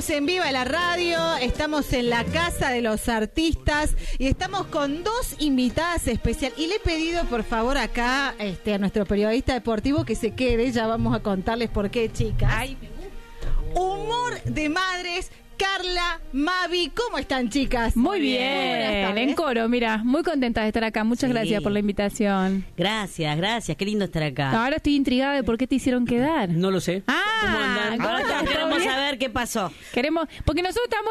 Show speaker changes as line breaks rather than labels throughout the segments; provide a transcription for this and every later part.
Estamos en Viva la Radio, estamos en la Casa de los Artistas y estamos con dos invitadas especiales. Y le he pedido, por favor, acá a nuestro periodista deportivo que se quede. Ya vamos a contarles por qué, chicas.
Ay,
Humor de madres. Carla, Mavi, ¿cómo están, chicas?
muy bien, en coro, mira, muy contenta de estar acá. Muchas gracias por la invitación.
Gracias, qué lindo estar acá.
Ahora estoy intrigada de por qué te hicieron quedar.
No lo sé. ¿Cómo andan?
Ahora queremos saber qué pasó.
Porque nosotros estamos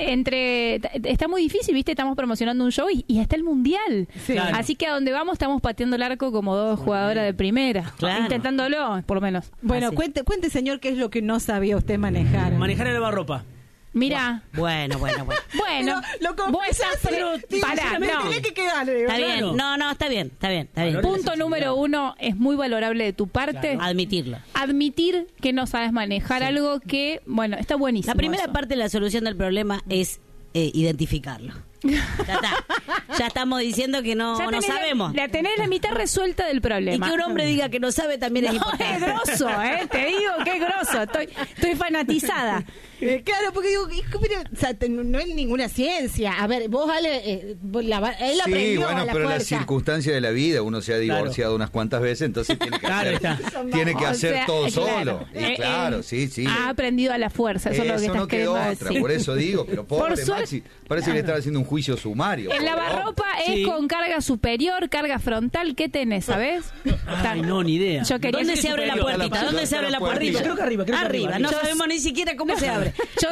está muy difícil, ¿viste? Estamos promocionando un show y está el Mundial.
Sí. Claro.
Así que a donde vamos estamos pateando el arco como dos jugadoras de primera.
Claro.
Intentándolo, por lo menos.
Bueno,
Así.
cuente, señor, qué es lo que no sabía usted manejar.
Manejar el lavarropa.
Mira.
Bueno.
Bueno,
Lo confesás,
pero pará, no.
Tiene que quedarle.
Está
¿verdad?
bien, no, está bien.
Punto número 1, es muy valorable de tu parte.
Claro.
Admitirlo.
Admitir que no sabes manejar algo que, bueno, está buenísimo.
La primera
eso.
parte de la solución del problema es identificarlo. Ya está. Ya estamos diciendo que no
Ya tenés
sabemos.
La tenés la mitad resuelta del
Y
problema.
que un hombre diga que no sabe también es
No,
importante.
es grosso, te digo que es grosso. Estoy fanatizada.
Claro, porque digo, o sea, no es ninguna ciencia. A ver, vos, Ale, él
Sí,
aprendió
bueno,
a la
pero
fuerza.
las circunstancias de la vida, uno se ha divorciado unas cuantas veces, entonces tiene que
Claro,
hacer,
está.
tiene que
O
hacer
sea,
todo
claro.
solo. Y claro, sí.
Ha aprendido a la fuerza, eso es lo que
Eso
estás
no quedó
queriendo
otra,
decir.
por eso digo, pero pobre
suerte-
Maxi, parece que le están haciendo un juicio sumario.
El
pobre
lavarropa
Sí.
es con carga superior, carga frontal. ¿Qué tenés, sabés?
Ay, no, ni idea.
Yo quería
¿Dónde
decir
se abre la
superior.
puertita? ¿Dónde se abre la puertita?
Creo que arriba.
Arriba, no sabemos ni siquiera cómo se abre.
Yo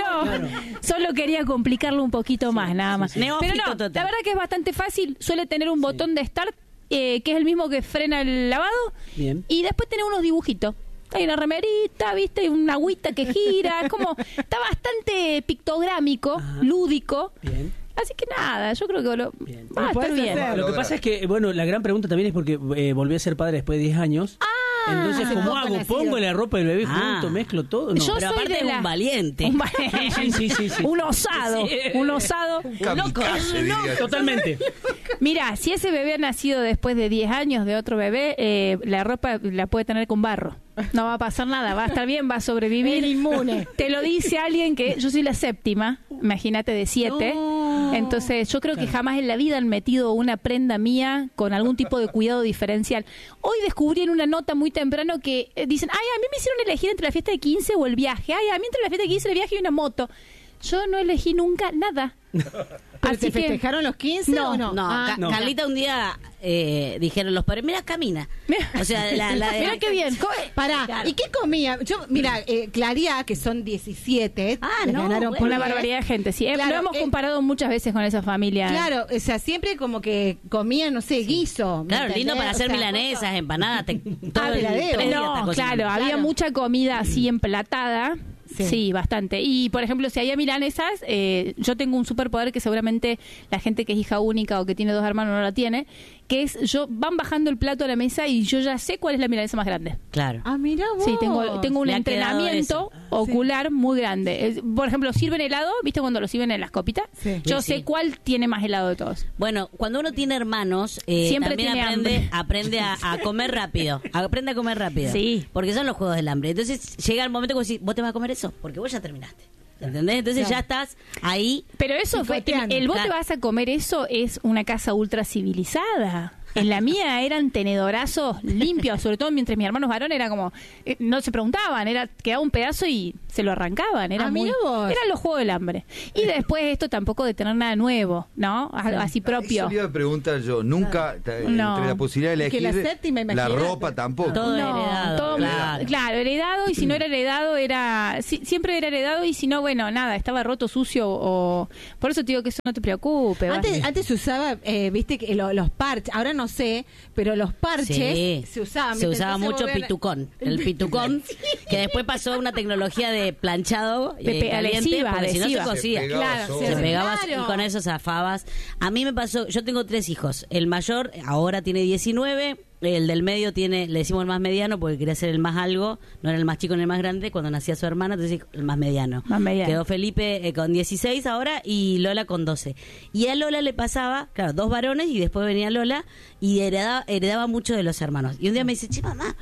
solo quería complicarlo un poquito más, nada más.
Neófito
Pero no,
total.
la verdad que es bastante fácil. Suele tener un botón de start, que es el mismo que frena el lavado.
Bien.
Y después tiene unos dibujitos. Hay una remerita, ¿viste? Hay una agüita que gira. Es como, está bastante pictográmico, lúdico.
Bien.
Así que nada, yo creo que
Bien.
va a estar
Puedes
bien.
hacer.
Lo que pasa es que, bueno, la gran pregunta también es porque volví a ser padre después de 10 años. Entonces,
hace
¿cómo
poco
hago?
nacido.
¿Pongo la ropa del bebé junto? ¿Mezclo todo? No.
Yo
Pero
soy
aparte
de
es
la...
un valiente.
Un valiente.
Sí.
Un osado.
Sí.
Un osado.
Kamikaze, diría.
Totalmente.
Mira, si ese bebé ha nacido después de 10 años de otro bebé, la ropa la puede tener con barro. No va a pasar nada, va a estar bien, va a sobrevivir.
Es inmune.
Te lo dice alguien que yo soy la séptima, imagínate, de 7. Entonces yo creo que jamás en la vida han metido una prenda mía con algún tipo de cuidado diferencial. Hoy descubrí en una nota muy temprano que dicen, ay, a mí me hicieron elegir entre la fiesta de 15 o el viaje. Ay, a mí entre la fiesta de 15 el viaje y una moto. Yo no elegí nunca nada.
¿Pero te festejaron los 15
No,
o no?
No,
Ah,
no.
Carlita un día dijeron los padres, mira, camina. O sea,
Mira qué bien.
Pará,
Claro.
¿y qué comía? Yo, mira, Claria, que son 17,
Ah,
le
no,
ganaron
bueno.
por
Una
10.
barbaridad de gente, sí.
Claro,
Lo hemos comparado muchas veces con esa familia.
Claro, o sea, siempre como que comían, no sé, guiso. ¿me
Claro, lindo
entendés?
para
O
hacer
sea,
milanesas, empanadas. Todo
te la debo.
3 días
No,
estás cocinando.
claro, había
Claro.
mucha comida así emplatada.
Sí.
Sí, bastante. Y, por ejemplo, si había milanesas, yo tengo un superpoder que seguramente la gente que es hija única o que tiene 2 hermanos no la tiene, que es, van bajando el plato a la mesa y yo ya sé cuál es la milanesa más grande.
Claro.
Ah, mira vos.
Sí, tengo un
Le ha quedado
entrenamiento
eso.
ocular muy grande. Por ejemplo, sirven helado, ¿viste cuando lo sirven en las copitas?
Sí.
Yo
Sí,
sé
sí.
cuál tiene más helado de todos.
Bueno, cuando uno tiene hermanos,
Siempre
también
tiene
aprende a comer rápido. Aprende a comer rápido.
Sí.
Porque son los juegos del hambre. Entonces llega el momento que vos decís, vos te vas a comer eso, porque vos ya terminaste. ¿Entendés? Entonces
Claro.
ya estás ahí.
Pero eso fue,
Picoteando.
el vos te
Claro.
vas a comer eso es una casa ultra civilizada. En la mía eran tenedorazos limpios, sobre todo mientras mis hermanos varones era como, no se preguntaban, quedaba un pedazo y se lo arrancaban. Era
mirá vos.
eran los juegos del hambre. Y después esto tampoco de tener nada nuevo, ¿no? Algo así propio.
Eso le iba a preguntar yo, nunca,
No.
entre la posibilidad de
Es que
elegir,
la séptima,
la
imagínate.
ropa tampoco.
Todo heredado.
todo-
Claro.
claro, heredado, y si no era heredado, siempre era heredado, y si no, bueno, nada, estaba roto, sucio, o por eso te digo que eso no te preocupe.
Antes se usaba, viste, que los parches, ahora no sé, pero los parches
Sí.
se usaban.
Se
¿viste?
usaba
Entonces
mucho
vos veías-
pitucón. El pitucón, que después pasó a una tecnología de planchado caliente,
adhesiva,
porque si no se
adhesiva.
cosía.
Se pegaba
Claro,
solo.
Se pegaba
Claro.
y con eso zafabas. A mí me pasó, yo tengo 3 hijos. El mayor ahora tiene 19, el del medio le decimos el más mediano porque quería ser el más algo, no era el más chico ni el más grande. Cuando nacía su hermana, entonces el más mediano.
Más mediano.
Quedó Felipe con 16 ahora y Lola con 12. Y a Lola le pasaba, claro, 2 varones y después venía Lola y heredaba mucho de los hermanos. Y un día me dice, che, mamá,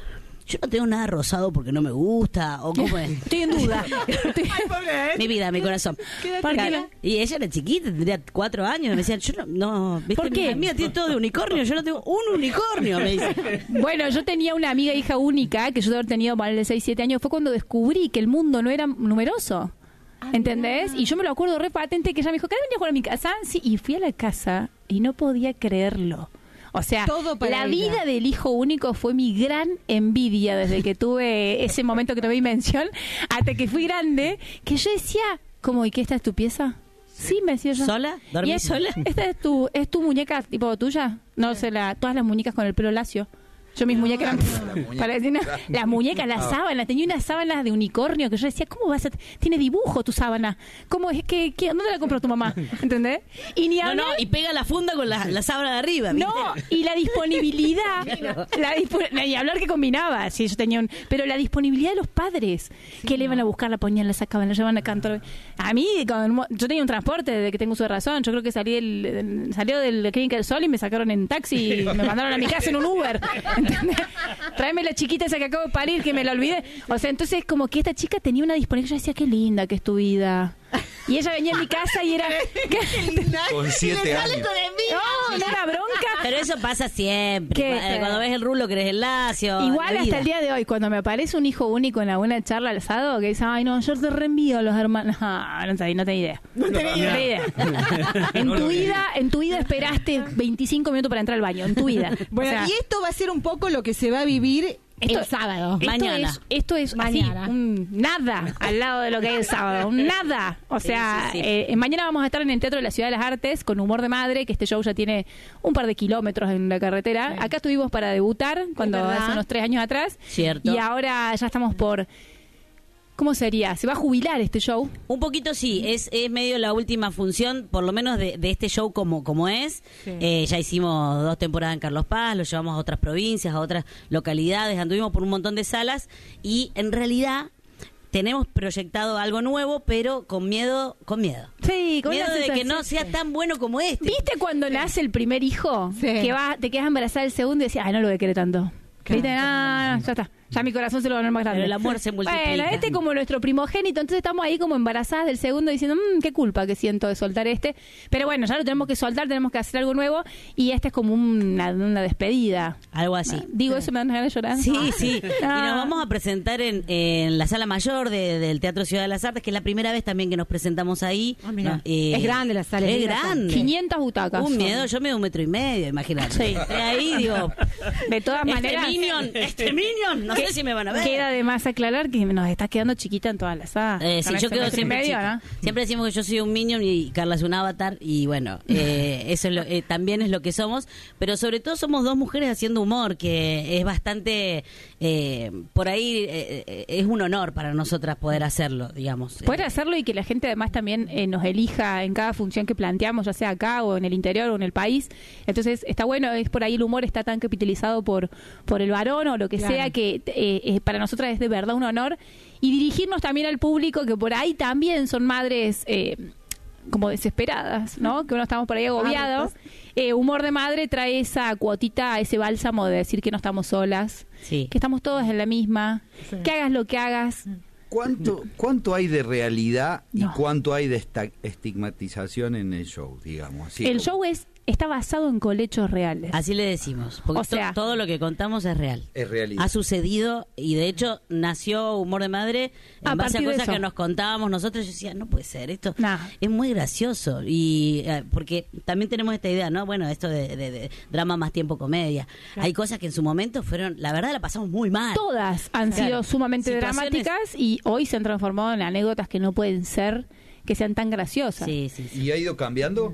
yo no tengo nada rosado porque no me gusta, o cómo es.
Estoy en duda.
Mi vida, mi corazón.
Claro.
Y ella era chiquita, tendría 4 años, me decían, yo no, ¿viste?
¿Por qué?
La mía tiene todo de unicornio, yo no tengo un unicornio, me dice.
Bueno, yo tenía una amiga hija única, que yo debo haber tenido más de 6, 7 años, fue cuando descubrí que el mundo no era numeroso. ¿Entendés? Y yo me lo acuerdo re patente que ella me dijo, ¿querés venir a jugar a mi casa? Sí, y fui a la casa y no podía creerlo. O sea,
Todo para
la
ella.
vida del hijo único fue mi gran envidia desde que tuve ese momento que no vi mención hasta que fui grande, que yo decía, ¿cómo? ¿Y qué, esta es tu pieza? Sí, me decía yo.
¿Sola? ¿Dormís sola?
¿Esta es tu muñeca tipo tuya? No sé, todas las muñecas con el pelo lacio. Yo mis muñecas eran parecidas. Las muñecas, las sábanas. Tenía unas sábanas de unicornio que yo decía, ¿cómo vas a...? Tiene dibujo tu sábana. ¿Cómo es que ¿dónde la compró tu mamá? ¿Entendés? Y ni hablar...
y pega la funda con la sábana de arriba. ¿viste?
No, y la disponibilidad, y hablar que combinaba, sí, yo tenía pero la disponibilidad de los padres, que le iban a buscar, la ponían, la sacaban, la llevaban a canto. A mí, yo tenía un transporte desde que tengo uso de razón, yo creo que salió del Clínica del Sol y me sacaron en taxi y me mandaron a mi casa en un Uber, ¿entendés? Tráeme la chiquita esa que acabo de parir, que me la olvidé. O sea, entonces como que esta chica tenía una disponibilidad, yo decía, qué linda que es tu vida. Y ella venía a mi casa y era...
Con 7 años.
No, no era bronca.
Pero eso pasa siempre.
¿Qué?
Cuando ves el rulo, crees el lacio.
Igual
la
hasta
vida.
el día de hoy, cuando me aparece un hijo único en alguna charla al asado, que dice, ay no, yo te reenvío a los hermanos. No tengo idea. No tengo idea. En tu vida esperaste 25 minutos para entrar al baño, en tu vida.
Bueno,
O sea,
y esto va a ser un poco lo que se va a vivir el sábado.
Mañana.
Esto es
Mañana.
así, un nada al lado de lo que hay el sábado, un nada. O sea,
Sí.
mañana vamos a estar en el Teatro de la Ciudad de las Artes con Humor de Madre, que este show ya tiene un par de kilómetros en la carretera.
Sí.
Acá estuvimos para debutar cuando
Es verdad.
hace unos 3 años atrás.
Cierto.
Y ahora ya estamos por... ¿Cómo sería? ¿Se va a jubilar este show?
Un poquito sí, es medio la última función, por lo menos de este show como es.
Sí.
Ya hicimos 2 temporadas en Carlos Paz, lo llevamos a otras provincias, a otras localidades, anduvimos por un montón de salas y en realidad tenemos proyectado algo nuevo, pero con miedo.
Sí, con
Miedo
una
de que
sensación.
no sea tan bueno como este.
¿Viste cuando nace el primer hijo?
Sí.
Que te quedas embarazada el segundo y decís, ay, no lo voy a querer tanto.
Claro.
¿Viste? Ya está. Ya mi corazón se lo va a poner más grande.
Pero el amor se multiplica.
Bueno, este es como nuestro primogénito, entonces estamos ahí como embarazadas del segundo diciendo, qué culpa que siento de soltar este. Pero bueno, ya lo tenemos que soltar, tenemos que hacer algo nuevo y este es como una despedida.
Algo así.
Digo eso, me dan ganas de llorar.
Sí. Y
Ah.
nos vamos a presentar en la Sala Mayor del Teatro Ciudad de las Artes, que es la primera vez también que nos presentamos ahí.
Ah, mira.
No,
Es grande la sala.
Es
linda.
grande.
500 butacas.
Un miedo, yo mido 1,5 metros, imagínate.
Sí.
Estoy ahí, digo,
De todas maneras,
este Minion, no sé si me van a ver.
queda de más aclarar que nos está quedando chiquita en todas las salas.
Sí, yo quedo siempre
medio,
chica.
¿no?
Siempre decimos que yo soy un Minion y Carla es un avatar y bueno, eso es también es lo que somos, pero sobre todo somos 2 mujeres haciendo humor, que es bastante, por ahí es un honor para nosotras poder hacerlo, digamos.
Poder hacerlo y que la gente además también nos elija en cada función que planteamos, ya sea acá o en el interior o en el país. Entonces está bueno, es por ahí el humor está tan capitalizado por el varón o lo que
Claro.
sea, que para nosotras es de verdad un honor. Y dirigirnos también al público que por ahí también son madres... como desesperadas, ¿no? Que uno estamos por ahí agobiados. Humor de Madre trae esa cuotita, ese bálsamo de decir que no estamos solas,
Sí.
que estamos todas en la misma,
Sí.
que hagas lo que hagas.
¿Cuánto hay de realidad y
No.
cuánto hay de estigmatización en el show, digamos? Así
El
como-
show está basado en colechos reales.
Así le decimos, porque
O sea,
todo lo que contamos es real.
Es realidad.
Ha sucedido y de hecho nació Humor de Madre
A
en base a
partir de
cosas
eso.
que nos contábamos nosotros. Yo decía, no puede ser, esto
Nah.
es muy gracioso. Y porque también tenemos esta idea, ¿no? Bueno, esto de drama más tiempo comedia. Hay cosas que en su momento fueron, la verdad la pasamos muy mal.
Todas han
Claro.
sido sumamente
Situaciones-
dramáticas y hoy se han transformado en anécdotas que no pueden ser, que sean tan graciosas.
Sí.
¿Y ha ido cambiando?